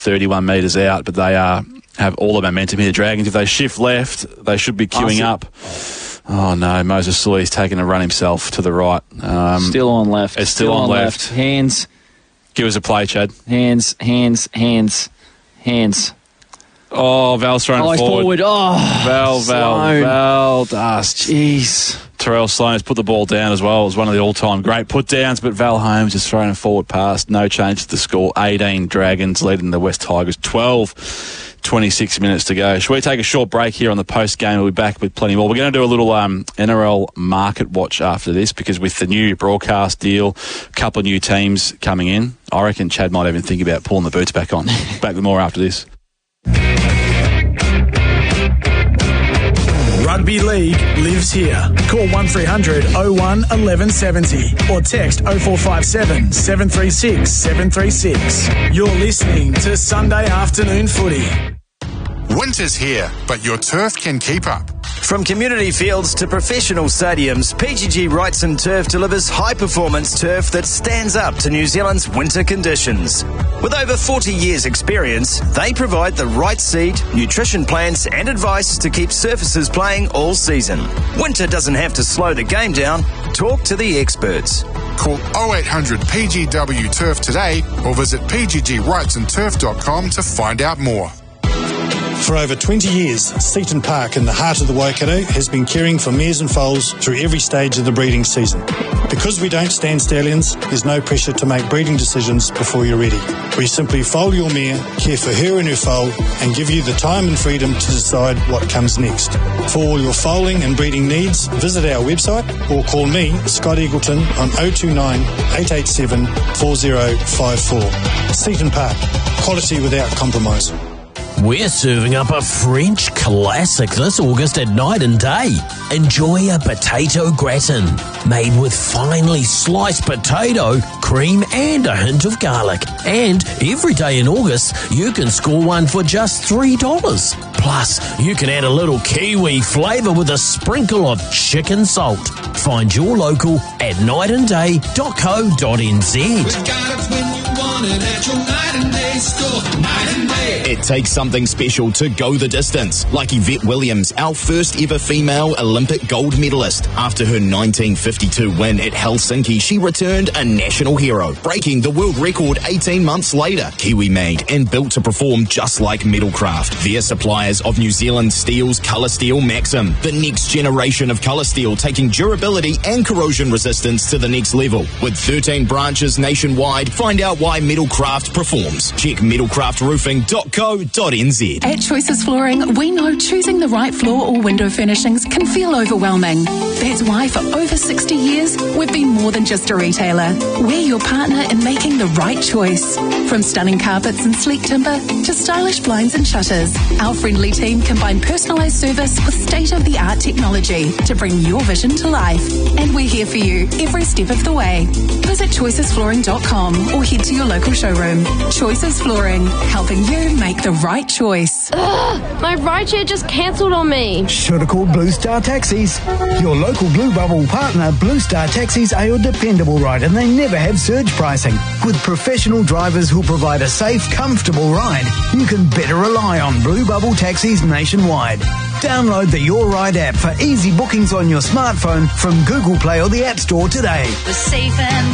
31 metres out, but they have all the momentum here. Dragons, if they shift left, they should be queuing up. Oh, no, Moses Sully's taking a run himself to the right. Still on left. It's still on left. Hands. Give us a play, Chad. Hands. Oh, Val's thrown forward. Oh, Val Dust. Jeez. Terrell Sloan has put the ball down as well. It was one of the all-time great put-downs, but Val Holmes has thrown a forward pass. No change to the score. 18 Dragons leading the West Tigers. 26 minutes to go. Shall we take a short break here on the post-game? We'll be back with plenty more. We're going to do a little NRL market watch after this, because with the new broadcast deal, a couple of new teams coming in, I reckon Chad might even think about pulling the boots back on. Back with more after this. Rugby League lives here. Call 1300 01 1170 or text 0457 736 736. You're listening to Sunday Afternoon Footy. Winter's here, but your turf can keep up. From community fields to professional stadiums, PGG Wrightson Turf delivers high-performance turf that stands up to New Zealand's winter conditions. With over 40 years' experience, they provide the right seed, nutrition plans and advice to keep surfaces playing all season. Winter doesn't have to slow the game down. Talk to the experts. Call 0800 PGW Turf today or visit pggwrightsonturf.com to find out more. For over 20 years, Seaton Park in the heart of the Waikato has been caring for mares and foals through every stage of the breeding season. Because we don't stand stallions, there's no pressure to make breeding decisions before you're ready. We simply foal your mare, care for her and her foal, and give you the time and freedom to decide what comes next. For all your foaling and breeding needs, visit our website or call me, Scott Eagleton, on 029 887 4054. Seaton Park, quality without compromise. We're serving up a French classic this August at Night and Day. Enjoy a potato gratin made with finely sliced potato, cream and a hint of garlic. And every day in August, you can score one for just $3. Plus, you can add a little Kiwi flavour with a sprinkle of chicken salt. Find your local at nightandday.co.nz. We got it when you want it at your Night and Day store. Night and Day. It takes something special to go the distance, like Yvette Williams, our first ever female Olympic gold medalist. After her 1952 win at Helsinki, she returned a national hero, breaking the world record 18 months later. Kiwi made and built to perform just like Metalcraft. They're suppliers of New Zealand Steel's Colour Steel Maxim, the next generation of colour steel, taking durability and corrosion resistance to the next level. With 13 branches nationwide, find out why Metalcraft performs. Check metalcraftroofing.co.nz. At Choices Flooring, we know choosing the right floor or window furnishings can feel overwhelming. That's why for over 60 years, we've been more than just a retailer. We're your partner in making the right choice. From stunning carpets and sleek timber to stylish blinds and shutters, our friendly team combine personalised service with state-of-the-art technology to bring your vision to life. And we're here for you every step of the way. Visit choicesflooring.com or head to your local showroom. Choices Flooring, helping you make the right choice. Ugh, my rideshare just cancelled on me. Should have called Blue Star Taxis. Your local Blue Bubble partner, Blue Star Taxis, are your dependable ride, and they never have surge pricing. With professional drivers who'll provide a safe, comfortable ride, you can better rely on Blue Bubble Taxis nationwide. Download the Your Ride app for easy bookings on your smartphone from Google Play or the App Store today. We're safe and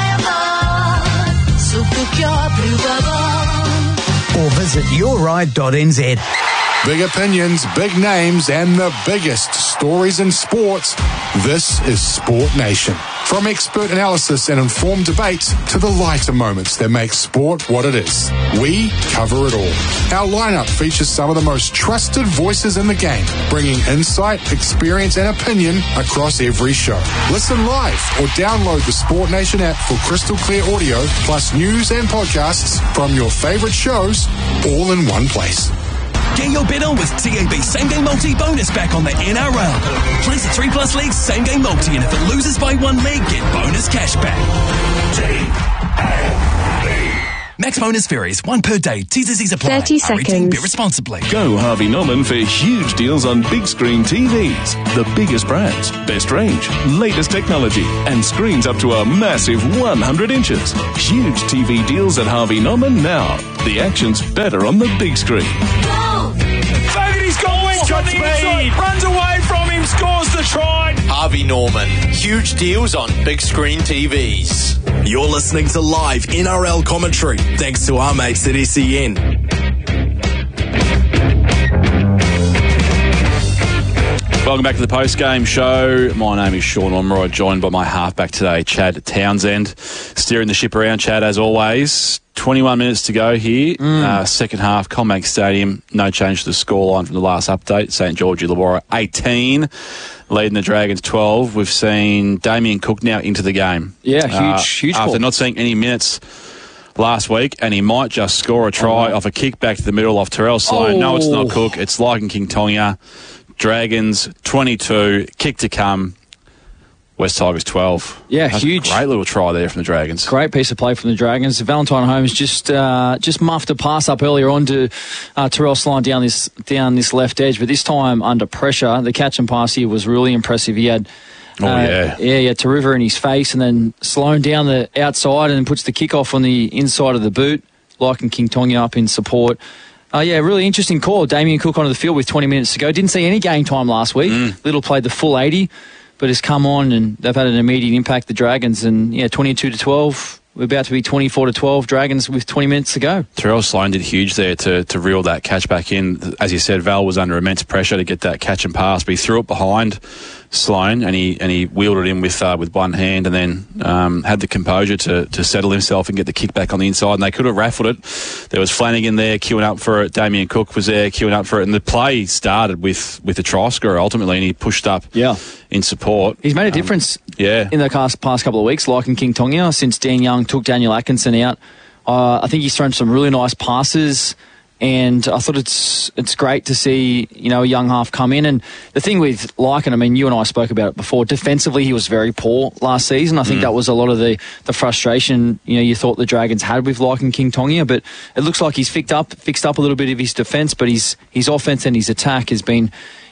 reliable, so book your Blue Bubble. Or visit yourride.nz. Big opinions, big names, and the biggest stories in sports. This is Sport Nation. From expert analysis and informed debates to the lighter moments that make sport what it is, we cover it all. Our lineup features some of the most trusted voices in the game, bringing insight, experience, and opinion across every show. Listen live or download the Sport Nation app for crystal clear audio, plus news and podcasts from your favorite shows, all in one place. Get your bet on with TAB Same Game Multi bonus back on the NRL. Place the 3+ leagues Same Game Multi, and if it loses by one leg, get bonus cash back. Max bonus varies. One per day. T&Cs apply. 30 R18, be seconds. responsibly. Go Harvey Norman for huge deals on big screen TVs. The biggest brands, best range, latest technology, and screens up to a massive 100 inches. Huge TV deals at Harvey Norman now. The action's better on the big screen. Fogarty's got West on the inside, runs away from him, scores the try. Harvey Norman. Huge deals on big screen TVs. You're listening to live NRL commentary, thanks to our mates at SEN. Welcome back to the post-game show. My name is Sean Omroy, joined by my halfback today, Chad Townsend. Steering the ship around, Chad, as always. 21 minutes to go here. Second half, CommBank Stadium. No change to the scoreline from the last update. St. George Illawarra 18, leading the Dragons 12. We've seen Damien Cook now into the game. Yeah, huge After call. not seeing any minutes last week, and he might just score a try off a kick back to the middle off Terrell Sloan. No, it's not Cook. It's Lycan King Tonga. Dragons 22, kick to come. West Tigers 12. Yeah, That's huge. A great little try there from the Dragons. Great piece of play from the Dragons. Valentine Holmes just muffed a pass up earlier on to Terrell Sloan down this left edge, but this time under pressure. The catch and pass here was really impressive. He had he had River in his face, and then Sloan down the outside and puts the kickoff on the inside of the boot. Lycan King Tonga up in support. Really interesting call. Damien Cook onto the field with 20 minutes to go. Didn't see any game time last week. Little played the full 80, but has come on and they've had an immediate impact, the Dragons. And 22-12. We're about to be 24-12. Dragons with 20 minutes to go. Terrell Sloan did huge there to reel that catch back in. As you said, Val was under immense pressure to get that catch and pass, but he threw it behind Sloan and he wheeled it in with one hand, and then had the composure to settle himself and get the kick back on the inside. And they could have raffled it. There was Flanagan there queuing up for it. Damien Cook was there queuing up for it, and the play started with the try scorer ultimately, and he pushed up in support. He's made a difference in the past couple of weeks, like in King Tonga, since Dan Young took Daniel Atkinson out. I think he's thrown some really nice passes, and I thought it's great to see a young half come in. And the thing with Lycan, I mean, you and I spoke about it before. Defensively, he was very poor last season. I think that was a lot of the frustration you thought the Dragons had with Lycan King Tonga. But it looks like he's fixed up a little bit of his defence, but his offence and his attack has been,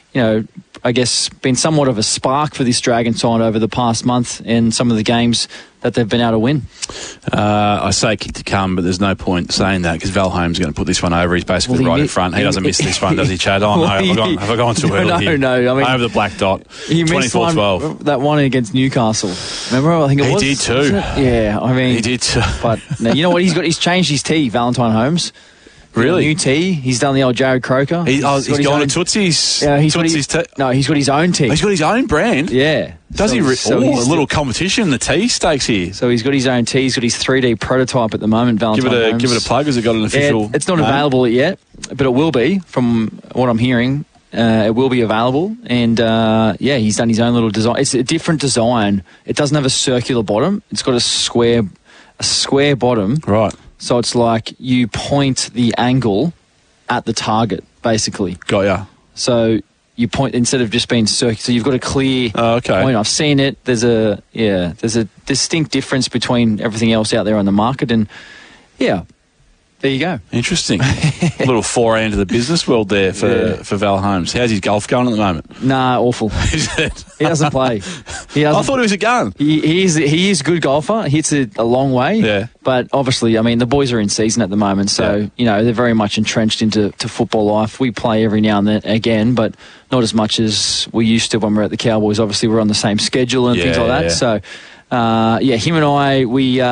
I guess, been somewhat of a spark for this Dragon side over the past month and some of the games that they've been able to win. I say kick to come, but there's no point saying that because Val Holmes is going to put this one over. He's basically in front. He doesn't miss this one, does he, Chad? Oh, no, have I gone too early here? No. I mean, over the black dot. He missed 24-12. that one against Newcastle. Remember? I think it was. He did too. Yeah, I mean. He did too. But now, you know what? He's changed his tee, Valentine Holmes. Really? New tee. He's done the old Jared Croker. He's gone to Tootsie's. Yeah, he's got his own tee. He's got his own brand. Yeah. Does he? A little competition in the tee stakes here. So he's got his own tee. He's got his 3D prototype at the moment. Valentine Holmes. Give it a plug. Has it got an official? It's not available yet, but it will be. From what I'm hearing, it will be available. And he's done his own little design. It's a different design. It doesn't have a circular bottom. It's got a square bottom. Right. So it's like you point the angle at the target, basically. Got ya. So you point instead of just being circular. So you've got a clear point. I've seen it. There's a distinct difference between everything else out there on the market, and there you go. Interesting. A little foray into the business world there for Val Holmes. How's his golf going at the moment? Nah, awful. Is it? He doesn't play. I thought he was a gun. He is a good golfer. Hits it a long way. Yeah. But obviously, I mean, the boys are in season at the moment, so they're very much entrenched into football life. We play every now and then again, but not as much as we used to when we were at the Cowboys. Obviously, we're on the same schedule and things like that. Yeah. So, him and I,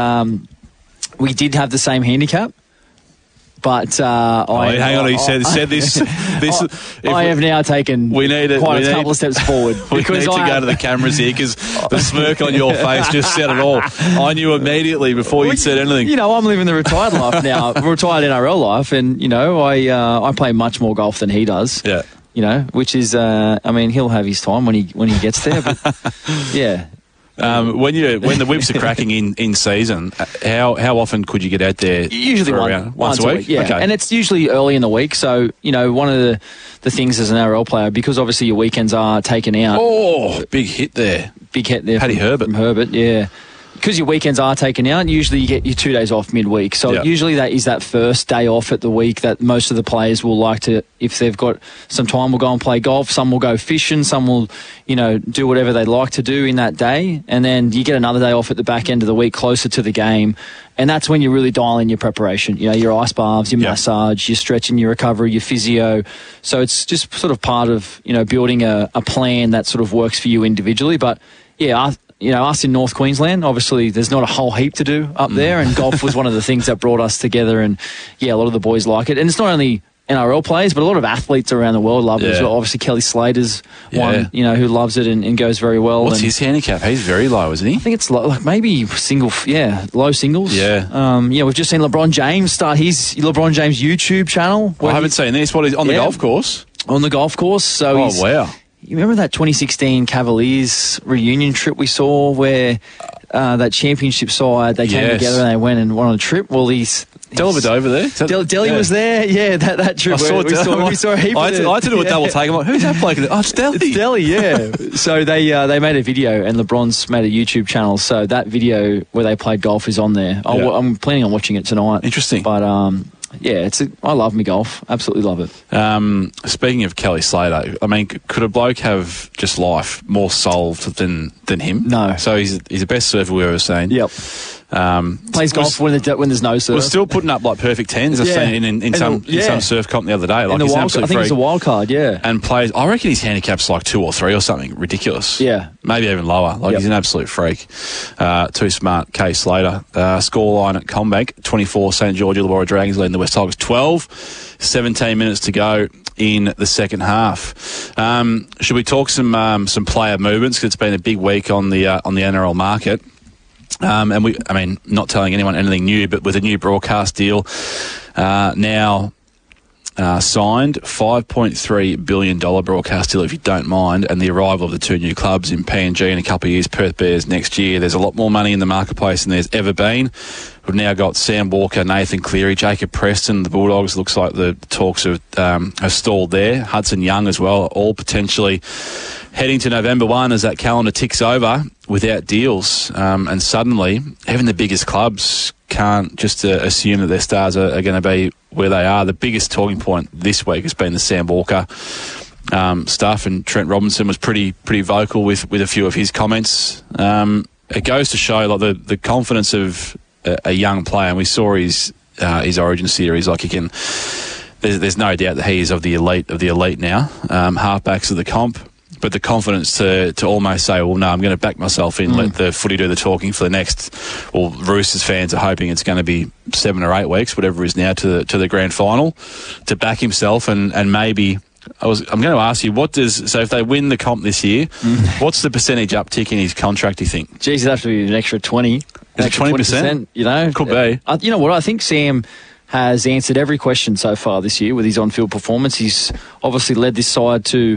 we did have the same handicap. But hang on, he said this. I have now taken quite a couple of steps forward. We need to go to the cameras here because the smirk on your face just said it all. I knew immediately before you said anything. I'm living the retired life now, retired NRL life, and I play much more golf than he does. Yeah. Which is, he'll have his time when he gets there. But yeah. When the whips are cracking in season, how often could you get out there? Usually once a week. Yeah, okay. And it's usually early in the week. So one of the things as an NRL player, because obviously your weekends are taken out. Oh, big hit there. Big hit there. Paddy Herbert. From Herbert, yeah. because your weekends are taken out, usually you get your 2 days off midweek. So usually that is that first day off at the week that most of the players will like to, if they've got some time, will go and play golf. Some will go fishing. Some will, do whatever they'd like to do in that day. And then you get another day off at the back end of the week closer to the game. And that's when you really dial in your preparation. Your ice baths, your massage, your stretching, your recovery, your physio. So it's just sort of part of, building a plan that sort of works for you individually. But yeah, us in North Queensland, obviously there's not a whole heap to do up there, and golf was one of the things that brought us together, and a lot of the boys like it. And it's not only NRL players, but a lot of athletes around the world love it as well. Obviously Kelly Slater's one, who loves it and goes very well. What's his handicap? He's very low, isn't he? I think it's like maybe single, low singles. Yeah. We've just seen LeBron James start his LeBron James YouTube channel. I haven't seen this. What is on the golf course? On the golf course. So wow. You remember that 2016 Cavaliers reunion trip we saw where that championship side, they came together and they went and went on a trip? Well, Dellavedova there. Delhi was there. Yeah, that trip. We saw a heap of it. I had to do a double take. I'm like, who's that bloke? Oh, it's Delhi. It's Delhi, yeah. So they made a video, and LeBron's made a YouTube channel. So that video where they played golf is on there. I'm planning on watching it tonight. Interesting. But I love me golf. Absolutely love it. Speaking of Kelly Slater, I mean, could a bloke have just life more solved than him? No. So he's the best surfer we've ever seen. Yep. Plays golf when there's no surf. We're still putting up like perfect tens. I've seen in some surf comp the other day. Like he's an absolute freak. I think it's a wild card. Yeah. And plays. I reckon his handicap's like 2 or 3 or something ridiculous. Yeah. Maybe even lower. Like he's an absolute freak. Too smart. Kay Slater. Scoreline at Combank: 24 St George Illawarra Dragons leading the West Tigers 12. 17 minutes to go in the second half. Should we talk some player movements? Because it's been a big week on the NRL market. And not telling anyone anything new, but with a new broadcast deal now signed, $5.3 billion broadcast deal, if you don't mind, and the arrival of the 2 new clubs in PNG in a couple of years, Perth Bears next year. There's a lot more money in the marketplace than there's ever been. We've now got Sam Walker, Nathan Cleary, Jacob Preston, the Bulldogs. Looks like the talks have stalled there. Hudson Young as well, all potentially heading to November 1 as that calendar ticks over without deals. And suddenly, even the biggest clubs can't just assume that their stars are going to be where they are. The biggest talking point this week has been the Sam Walker stuff, and Trent Robinson was pretty vocal with a few of his comments. It goes to show like the confidence of a young player, and we saw his Origin series. Like there's no doubt that he is of the elite now. Halfbacks of the comp. But the confidence to almost say, well, no, I'm going to back myself in, let the footy do the talking for the next. Well, Roosters fans are hoping it's going to be 7 or 8 weeks, whatever it is now, to the grand final, to back himself and maybe. I'm going to ask you, so if they win the comp this year, what's the percentage uptick in his contract, do you think? Geez, it'd have to be an extra 20. Is it 20%? Could be. You know what? I think Sam has answered every question so far this year with his on-field performance. He's obviously led this side to,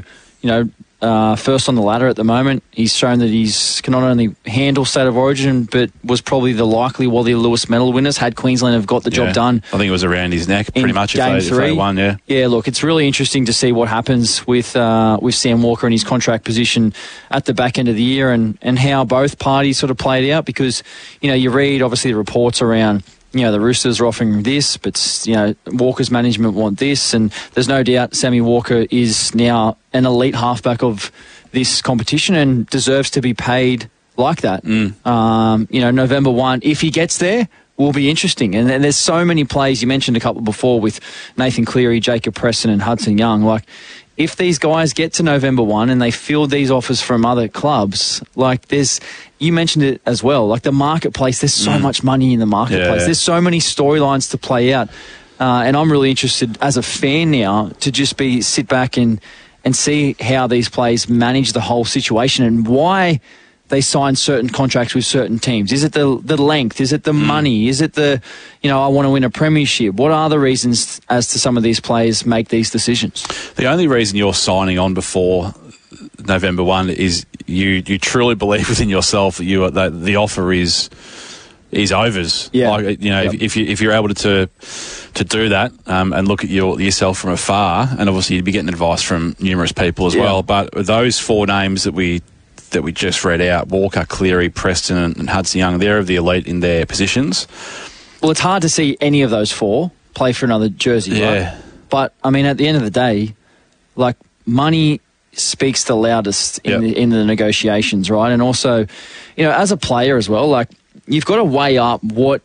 first on the ladder at the moment. He's shown that he can not only handle State of Origin, but was probably the likely Wally Lewis medal winners had Queensland have got the job done. I think it was around his neck pretty much if they won, yeah. Yeah, look, it's really interesting to see what happens with Sam Walker and his contract position at the back end of the year and how both parties sort of played out because, you read obviously the reports around the Roosters are offering this, but, Walker's management want this, and there's no doubt Sammy Walker is now an elite halfback of this competition and deserves to be paid like that. November 1, if he gets there, will be interesting. And there's so many plays, you mentioned a couple before with Nathan Cleary, Jacob Preston and Hudson Young. Like, if these guys get to November 1 and they field these offers from other clubs, like you mentioned it as well, like the marketplace, there's so much money in the marketplace. Yeah. There's so many storylines to play out. And I'm really interested as a fan now to just sit back and see how these players manage the whole situation and why they sign certain contracts with certain teams. Is it the length? Is it the money? Is it I want to win a premiership? What are the reasons as to some of these players make these decisions? The only reason you're signing on before November 1 is you truly believe within yourself that the offer is overs. Yeah. Like, if you're able to do that and look at yourself from afar, and obviously you'd be getting advice from numerous people as well. But those 4 names that we that we just read out, Walker, Cleary, Preston and Hudson Young, they're of the elite in their positions. Well, it's hard to see any of those four play for another jersey, right? But, I mean, at the end of the day, like, money speaks the loudest in the negotiations, right? And also, you know, as a player as well, like, you've got to weigh up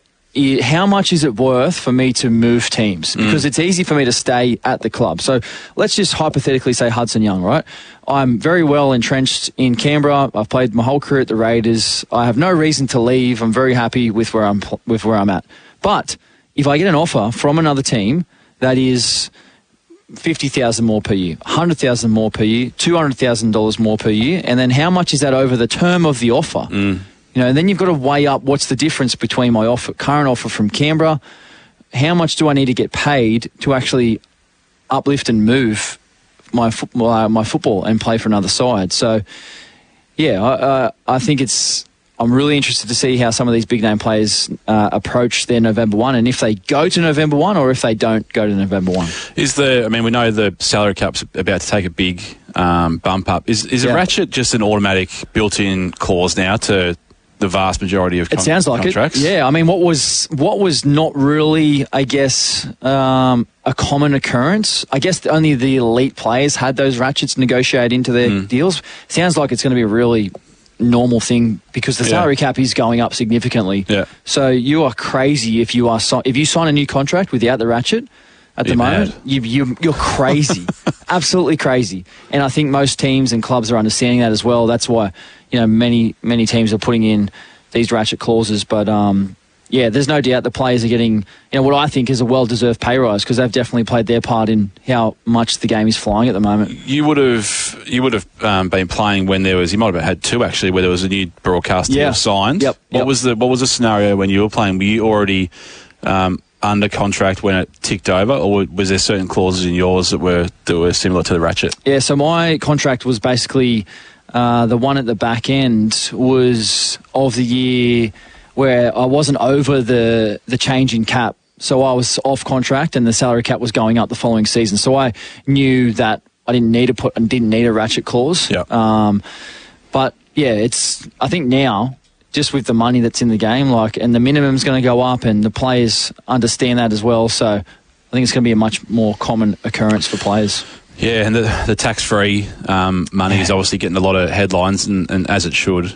how much is it worth for me to move teams? Because it's easy for me to stay at the club. So let's just hypothetically say Hudson Young, right? I'm very well entrenched in Canberra. I've played my whole career at the Raiders. I have no reason to leave. I'm very happy with where I'm at. But if I get an offer from another team that is $50,000 more per year, $100,000 more per year, $200,000 more per year, and then how much is that over the term of the offer? You know, and then you've got to weigh up what's the difference between my current offer from Canberra. How much do I need to get paid to actually uplift and move my football and play for another side? So, yeah, I think I'm really interested to see how some of these big name players approach their November 1, and if they go to November 1 or if they don't go to November 1. We know the salary cap's about to take a big bump up. Is a ratchet just an automatic built-in clause now to the vast majority of contracts? It sounds like it. Yeah, I mean, what was not really, I guess, a common occurrence. I guess only the elite players had those ratchets negotiated into their deals. Sounds like it's going to be a really normal thing because the salary cap is going up significantly. Yeah. So you are crazy if you sign a new contract without the ratchet at the moment. You're crazy, absolutely crazy. And I think most teams and clubs are understanding that as well. That's why many teams are putting in these ratchet clauses. But there's no doubt the players are getting what I think is a well-deserved pay rise because they've definitely played their part in how much the game is flying at the moment. You would have been playing when you might have had two actually, where there was a new broadcast deal signed. Yep. What was the scenario when you were playing? Were you already under contract when it ticked over, or was there certain clauses in yours that were similar to the ratchet? Yeah. So my contract was basically the one at the back end was of the year where I wasn't over the change in cap. So I was off contract and the salary cap was going up the following season. So I knew that I didn't need a ratchet clause. Yeah. But yeah, I think now, just with the money that's in the game, and the minimum's going to go up and the players understand that as well. So I think it's going to be a much more common occurrence for players. Yeah, and the tax-free money is obviously getting a lot of headlines, and as it should.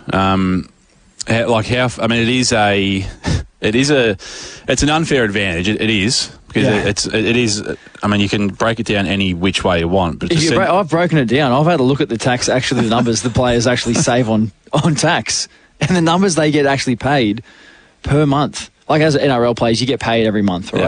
It's an unfair advantage. It is because it is. I mean, you can break it down any which way you want. But I've broken it down. I've had a look at the numbers the players actually save on tax, and the numbers they get actually paid per month. Like as NRL players, you get paid every month, right?